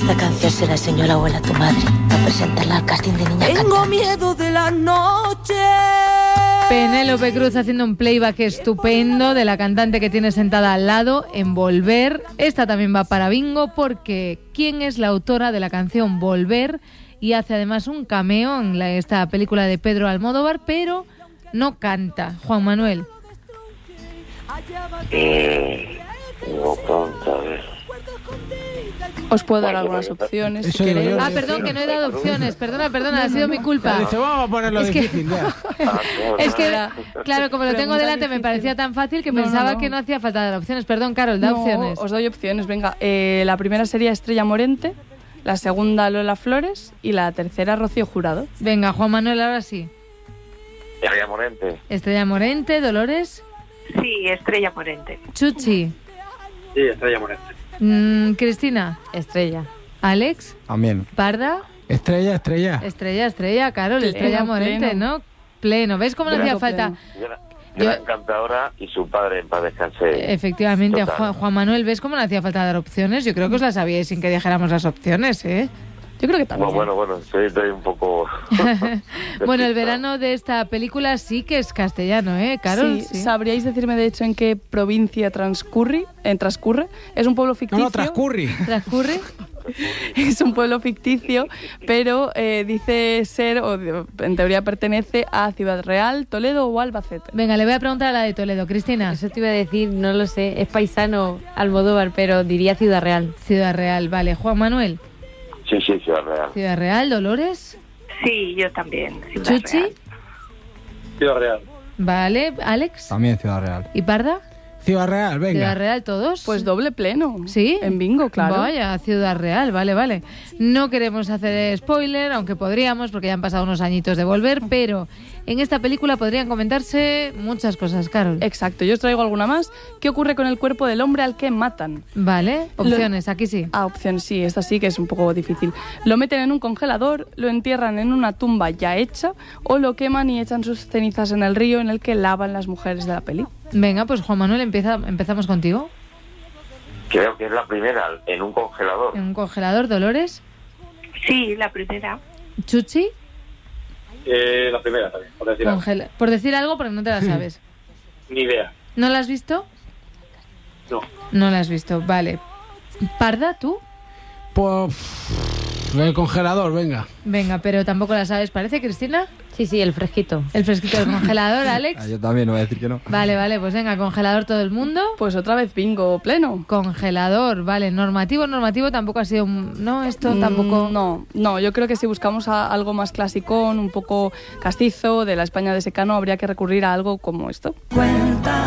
Esta canción se la enseñó la abuela a tu madre para presentarla al casting de niña cantante. Tengo miedo de la noche. Penélope Cruz haciendo un playback estupendo de la cantante que tiene sentada al lado en Volver. Esta también va para bingo porque ¿quién es la autora de la canción Volver? Y hace además un cameo en esta película de Pedro Almodóvar, pero no canta. Juan Manuel. No canta, a ver. Os puedo dar algunas opciones si queréis. Ah, perdón, que no he dado opciones. Perdona, ha sido mi culpa. Dice, vamos a ponerlo difícil ya. Es que, claro, como lo tengo delante, me parecía tan fácil que pensaba que no hacía falta dar opciones. Perdón, Carol, da opciones. Os doy opciones, venga. La primera sería Estrella Morente, la segunda Lola Flores y la tercera Rocío Jurado. Venga, Juan Manuel, ahora sí. Estrella Morente. Estrella Morente, Dolores. Sí, Estrella Morente. Chuchi. Sí, Estrella Morente. Cristina. Estrella. Alex. También. Parda. Estrella. Estrella, Carol. Pleno, Estrella Morente, pleno. ¿no? Pleno. ¿Ves cómo no hacía falta? Gran cantadora y su padre en paz descanse. Efectivamente, Total. Juan Manuel, ¿ves cómo no hacía falta dar opciones? Yo creo que os las sabíais sin que dijéramos las opciones, ¿eh? Yo creo que también. Bueno, estoy un poco... Bueno, el verano de esta película sí que es castellano, ¿eh, Carol? Sí. ¿Sabríais decirme, de hecho, en qué provincia transcurre? Es un pueblo ficticio. No, transcurre. ¿Transcurre? Es un pueblo ficticio, pero dice ser, o en teoría pertenece a Ciudad Real, Toledo o Albacete. Venga, le voy a preguntar a la de Toledo. Cristina. Eso te iba a decir, no lo sé, es paisano Almodóvar, pero diría Ciudad Real. Ciudad Real, vale. Juan Manuel. Sí, Ciudad Real. Ciudad Real, Dolores. Sí, yo también. Ciudad Chuchi. Real. Ciudad Real. Vale, Alex. También Ciudad Real. ¿Y Parda? Ciudad Real, venga. Ciudad Real, todos. Pues doble pleno. ¿Sí? En bingo, claro. Vaya, Ciudad Real, vale. No queremos hacer spoiler, aunque podríamos, porque ya han pasado unos añitos de Volver, pero en esta película podrían comentarse muchas cosas, Carol. Exacto, yo os traigo alguna más. ¿Qué ocurre con el cuerpo del hombre al que matan? Vale, opciones, aquí sí. Opciones, sí, esta sí que es un poco difícil. Lo meten en un congelador, lo entierran en una tumba ya hecha o lo queman y echan sus cenizas en el río en el que lavan las mujeres de la peli. Venga, pues Juan Manuel, empezamos contigo. Creo que es la primera, en un congelador. En un congelador, Dolores. Sí, la primera. Chuchi. La primera también, por decir algo. Por decir algo, porque no te la sabes. Ni idea. ¿No la has visto? No. No la has visto, vale. Parda, ¿tú? Pues... el congelador, venga. Venga, pero tampoco la sabes, ¿parece, Cristina? Sí, el fresquito. El fresquito del congelador, Alex. Yo también, no voy a decir que no. Vale, pues venga, congelador todo el mundo. Pues otra vez bingo pleno. Congelador, vale. Normativo tampoco ha sido... No, esto tampoco... No, yo creo que si buscamos algo más clasicón, un poco castizo, de la España de secano, habría que recurrir a algo como esto.